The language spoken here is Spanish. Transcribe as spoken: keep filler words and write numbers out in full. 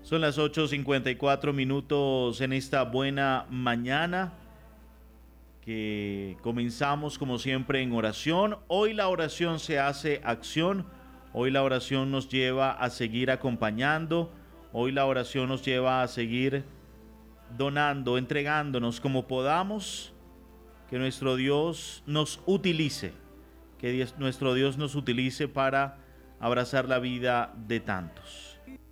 Son las ocho cincuenta y cuatro minutos en esta buena mañana que comenzamos como siempre en oración. Hoy la oración se hace acción. Hoy la oración nos lleva a seguir acompañando. Hoy la oración nos lleva a seguir donando, entregándonos como podamos. Que nuestro Dios nos utilice. Que Dios, nuestro Dios nos utilice para abrazar la vida de tantos.